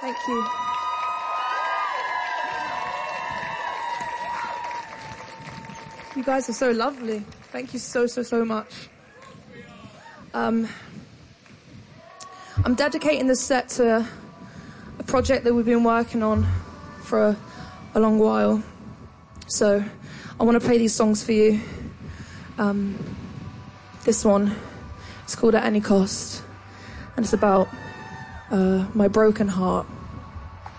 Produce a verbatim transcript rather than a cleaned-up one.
Thank you. You guys are so lovely. Thank you so, so, so much. Um, I'm dedicating this set to a project that we've been working on for a, a long while. So I want to play these songs for you. Um, this one, it's called At Any Cost, and it's about uh, my broken heart.